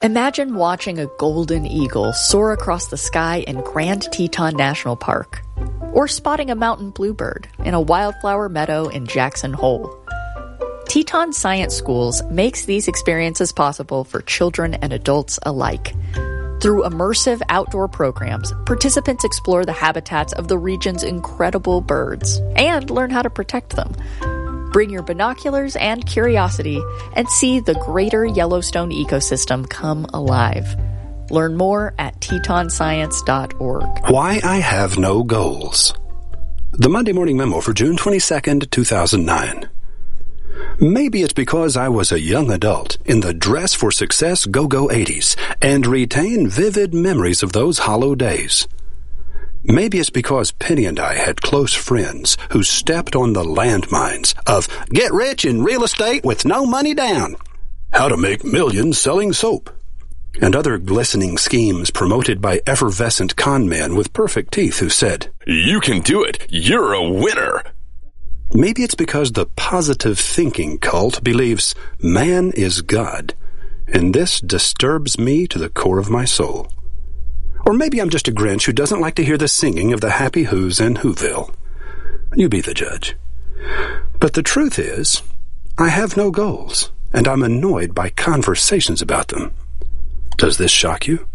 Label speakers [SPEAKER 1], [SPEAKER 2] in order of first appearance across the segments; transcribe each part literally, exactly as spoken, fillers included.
[SPEAKER 1] Imagine watching a golden eagle soar across the sky in Grand Teton National Park, or spotting a mountain bluebird in a wildflower meadow in Jackson Hole. Teton Science Schools makes these experiences possible for children and adults alike. Through immersive outdoor programs, participants explore the habitats of the region's incredible birds and learn how to protect them. Bring your binoculars and curiosity and see the greater Yellowstone ecosystem come alive. Learn more at teton science dot org.
[SPEAKER 2] Why I Have No Goals. The Monday Morning Memo for June twenty-second, two thousand nine. Maybe it's because I was a young adult in the dress for success go-go eighties and retain vivid memories of those hollow days. Maybe it's because Penny and I had close friends who stepped on the landmines of get rich in real estate with no money down, how to make millions selling soap, and other glistening schemes promoted by effervescent con men with perfect teeth who said, "You can do it. You're a winner." Maybe it's because the positive thinking cult believes man is God, and this disturbs me to the core of my soul. Or maybe I'm just a Grinch who doesn't like to hear the singing of the Happy Who's in Whoville. You be the judge. But the truth is, I have no goals, and I'm annoyed by conversations about them. Does this shock you?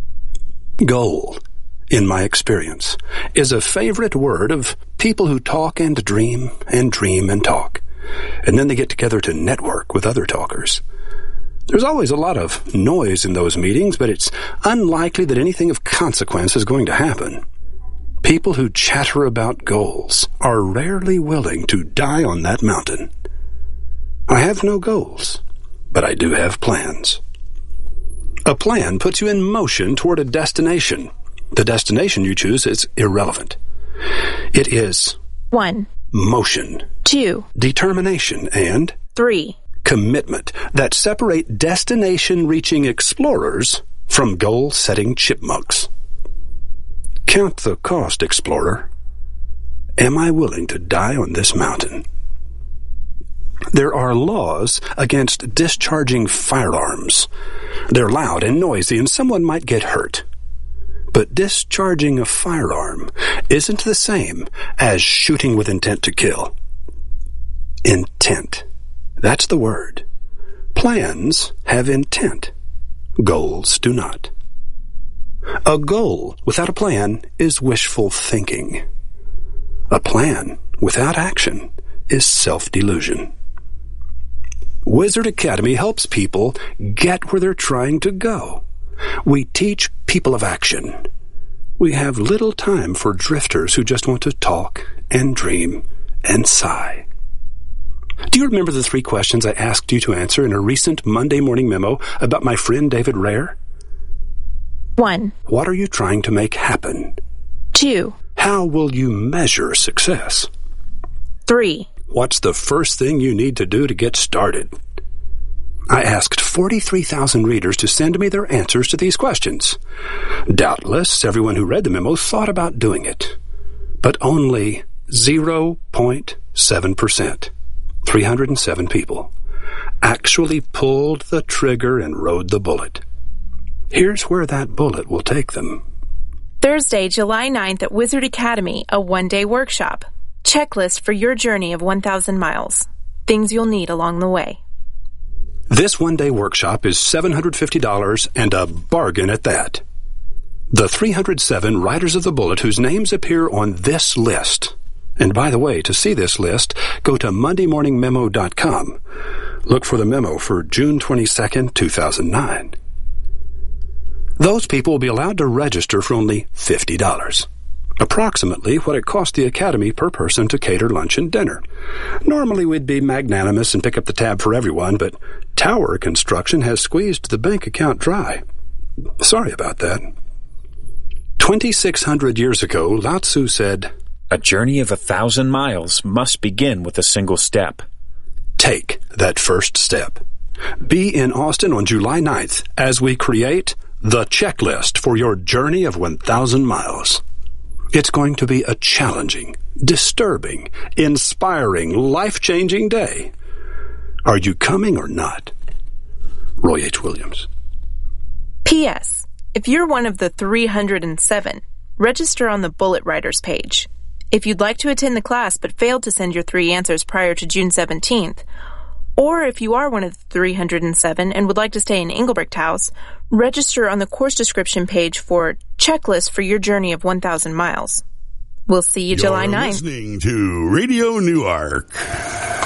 [SPEAKER 2] Goal, in my experience, is a favorite word of people who talk and dream and dream and talk, and then they get together to network with other talkers. There's always a lot of noise in those meetings, but it's unlikely that anything of consequence is going to happen. People who chatter about goals are rarely willing to die on that mountain. I have no goals, but I do have plans. A plan puts you in motion toward a destination. The destination you choose is irrelevant. It is
[SPEAKER 3] one.
[SPEAKER 2] Motion.
[SPEAKER 3] two.
[SPEAKER 2] Determination. And
[SPEAKER 3] three.
[SPEAKER 2] Commitment that separate destination-reaching explorers from goal-setting chipmunks. Count the cost, explorer. Am I willing to die on this mountain? There are laws against discharging firearms. They're loud and noisy, and someone might get hurt. But discharging a firearm isn't the same as shooting with intent to kill. Intent. That's the word. Plans have intent. Goals do not. A goal without a plan is wishful thinking. A plan without action is self-delusion. Wizard Academy helps people get where they're trying to go. We teach people of action. We have little time for drifters who just want to talk and dream and sigh. Do you remember the three questions I asked you to answer in a recent Monday Morning Memo about my friend David Rare?
[SPEAKER 3] One.
[SPEAKER 2] What are you trying to make happen?
[SPEAKER 3] Two.
[SPEAKER 2] How will you measure success?
[SPEAKER 3] Three.
[SPEAKER 2] What's the first thing you need to do to get started? I asked forty-three thousand readers to send me their answers to these questions. Doubtless, everyone who read the memo thought about doing it, but only zero point seven percent, three hundred seven people, actually pulled the trigger and rode the bullet. Here's where that bullet will take them.
[SPEAKER 3] Thursday, July ninth at Wizard Academy, a one-day workshop. Checklist for your journey of one thousand miles. Things you'll need along the way.
[SPEAKER 2] This one-day workshop is seven hundred fifty dollars and a bargain at that. The three hundred seven Riders of the Bullet whose names appear on this list. And by the way, to see this list, go to monday morning memo dot com. Look for the memo for June twenty-second, two thousand nine. Those people will be allowed to register for only fifty dollars. Approximately what it cost the Academy per person to cater lunch and dinner. Normally we'd be magnanimous and pick up the tab for everyone, but tower construction has squeezed the bank account dry. Sorry about that. twenty-six hundred years ago, Lao Tzu said,
[SPEAKER 4] "A journey of a thousand miles must begin with a single step."
[SPEAKER 2] Take that first step. Be in Austin on July ninth as we create the checklist for your journey of one thousand miles. It's going to be a challenging, disturbing, inspiring, life-changing day. Are you coming or not? Roy H. Williams.
[SPEAKER 3] P S. If you're one of the three hundred seven, register on the Bullet Riders page. If you'd like to attend the class but failed to send your three answers prior to June seventeenth, or if you are one of the three hundred seven and would like to stay in Engelbrecht House, register on the course description page for Checklist for Your Journey of one thousand miles. We'll see you
[SPEAKER 5] You're
[SPEAKER 3] July ninth.
[SPEAKER 5] Listening to Radio Newark.